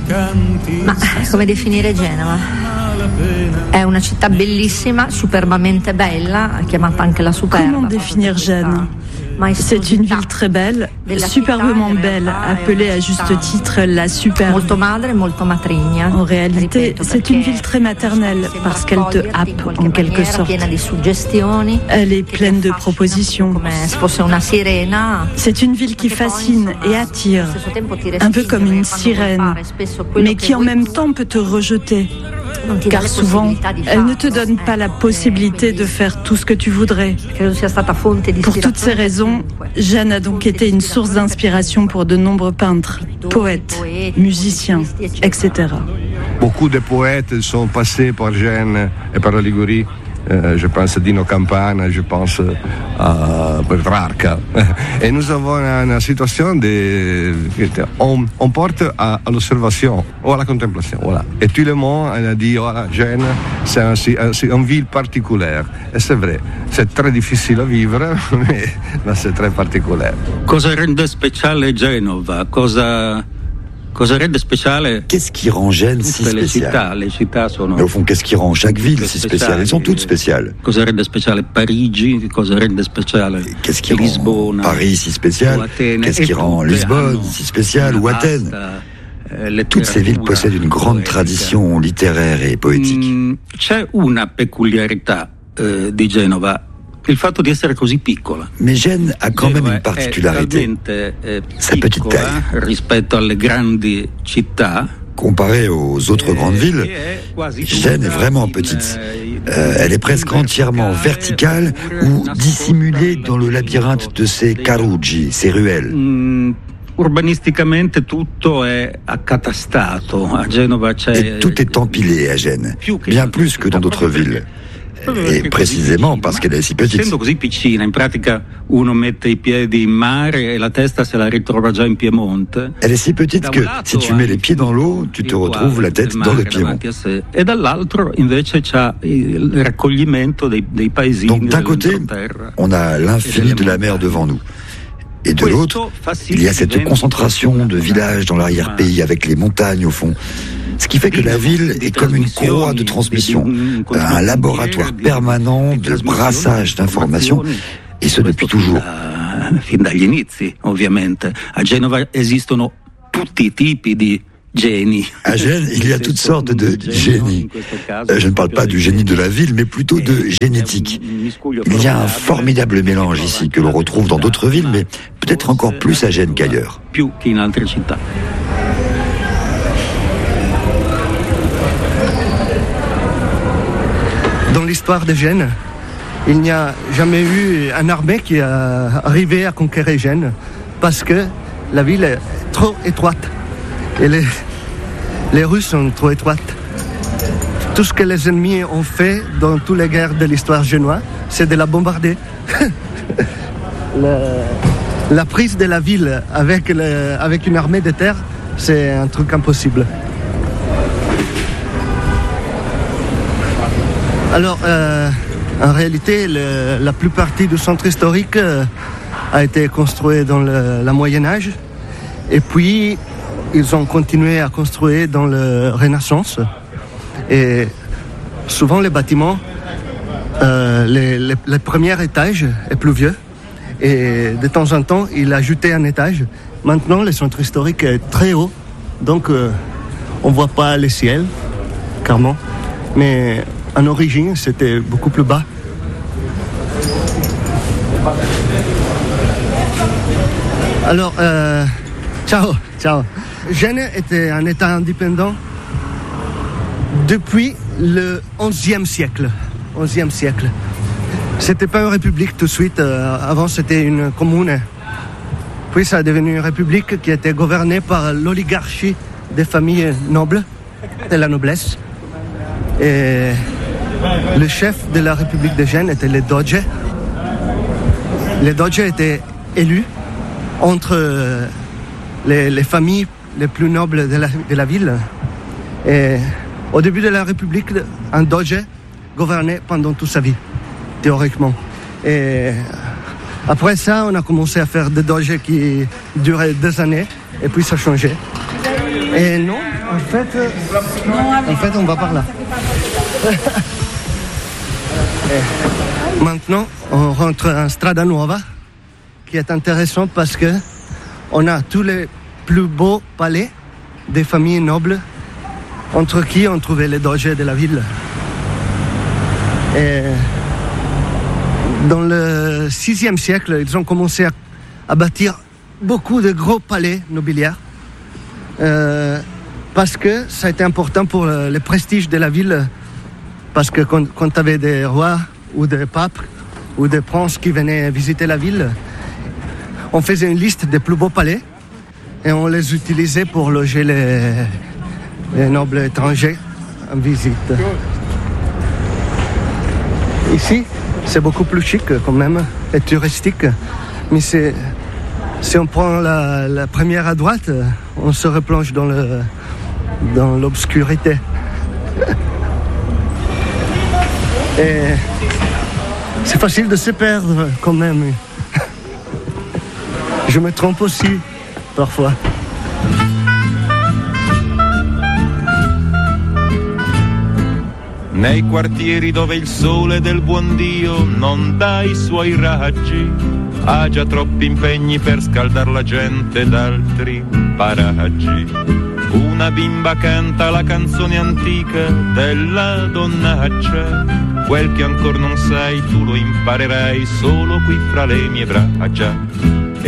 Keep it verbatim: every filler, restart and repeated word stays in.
Ma come definire Genova? È una città bellissima, superbamente bella, chiamata anche la Superba. Comment définir Gênes? C'est une ville très belle, superbement belle, appelée à juste titre la Superbe. Molto madre, molto matrigna. En réalité, c'est une ville très maternelle parce qu'elle te happe en quelque sorte. Elle est pleine de propositions. C'est une ville qui fascine et attire, un peu comme une sirène, mais qui en même temps peut te rejeter. Car souvent, elle ne te donne pas la possibilité de faire tout ce que tu voudrais. Pour toutes ces raisons, Gênes a donc été une source d'inspiration pour de nombreux peintres, poètes, musiciens, et cetera. Beaucoup de poètes sont passés par Gênes et par la Ligurie. Euh, je pense à Dino Campana, je pense à Petrarca. Et nous avons une situation de... On, on porte à, à l'observation ou à la contemplation. Voilà. Et tout le monde a dit voilà, Gênes, c'est, un, c'est une ville particulière. Et c'est vrai, c'est très difficile à vivre, mais, mais c'est très particulier. Cosa rende speciale Genova? Cosa... Qu'est-ce qui rend Gênes si spécial? Mais au fond, qu'est-ce qui rend chaque ville si spéciale? Elles sont toutes spéciales. Qu'est-ce qui rend Paris si spécial? Qu'est-ce qui rend Lisbonne si spéciale? Ou Athènes? Toutes ces villes possèdent une grande tradition littéraire et poétique. C'è una peculiarità di Genova. Mais Gênes a quand même une particularité, sa petite taille. Comparée aux autres grandes villes, Gênes est vraiment petite. Euh, elle est presque entièrement verticale ou dissimulée dans le labyrinthe de ses caruggi, ses ruelles. Urbanisticamente tutto è accatastato. A Genova c'è... Et tout est empilé à Gênes, bien plus que dans d'autres villes. Et précisément parce qu'elle est si petite. Essendo così piccina, in pratica uno mette i piedi in mare e la testa se la ritrova già in Piemonte. Elle est si petite que si tu mets les pieds dans l'eau, tu te retrouves la tête dans le Piémont. E dall'altro invece c'ha il raccoglimento dei, dei paesini. Donc d'un côté, on a l'infini de la mer devant nous. Et de l'autre, il y a cette concentration de villages dans l'arrière-pays avec les montagnes au fond. Ce qui fait que la ville est comme une courroie de transmission, un laboratoire permanent de brassage d'informations, et ce depuis toujours. Fin dagli inizi, ovviamente. A Genova esistono tutti i tipi di geni. À Gênes, il y a toutes sortes de génies. Je ne parle pas du génie de la ville, mais plutôt de génétique. Il y a un formidable mélange ici que l'on retrouve dans d'autres villes, mais peut-être encore plus à Gênes qu'ailleurs. Più che in altre città. Dans l'histoire de Gênes, il n'y a jamais eu une armée qui est arrivée à conquérir Gênes parce que la ville est trop étroite et les, les rues sont trop étroites. Tout ce que les ennemis ont fait dans toutes les guerres de l'histoire génoise, c'est de la bombarder. la, la prise de la ville avec, le, avec une armée de terre, c'est un truc impossible. Alors, euh, en réalité, le, la plupart du centre historique euh, a été construit dans le la Moyen-Âge. Et puis, ils ont continué à construire dans la Renaissance. Et souvent, les bâtiments, euh, les, les, les premiers étages est plus vieux. Et de temps en temps, il a ajouté un étage. Maintenant, le centre historique est très haut. Donc, euh, on ne voit pas le ciel, clairement. Mais... en origine, c'était beaucoup plus bas. Alors, euh, ciao, ciao. Gênes était un État indépendant depuis le onzième siècle. onzième siècle. C'était pas une république tout de suite. Euh, avant, c'était une commune. Puis, ça a devenu une république qui était gouvernée par l'oligarchie des familles nobles, de la noblesse. Et le chef de la République de Gênes était le Doge. Le Doge était élu entre les, les familles les plus nobles de la, de la ville. Et au début de la République, un Doge gouvernait pendant toute sa vie, théoriquement. Et après ça, on a commencé à faire des Doges qui duraient deux années, et puis ça a changé. Et non, en fait, en fait, on va par là. Maintenant, on rentre en Strada Nuova, qui est intéressant parce que on a tous les plus beaux palais des familles nobles, entre qui on trouvait les dogés de la ville. Et dans le sixième siècle, ils ont commencé à, à bâtir beaucoup de gros palais nobiliaires euh, parce que ça a été important pour le, le prestige de la ville, parce que quand, quand tu avais des rois ou des papes ou des princes qui venaient visiter la ville, on faisait une liste des plus beaux palais et on les utilisait pour loger les, les nobles étrangers en visite. Ici, c'est beaucoup plus chic quand même, et touristique, mais c'est, si on prend la, la première à droite, on se replonge dans, le, dans l'obscurité. Et c'est facile de se perdre quand même. Je me trompe aussi, parfois. Nei quartieri dove il sole del buon Dio non dà i suoi raggi, ha già troppi impegni per scaldar la gente d'altri paraggi. Una bimba canta la canzone antica della donnaccia, quel che ancora non sai tu lo imparerai solo qui fra le mie braccia.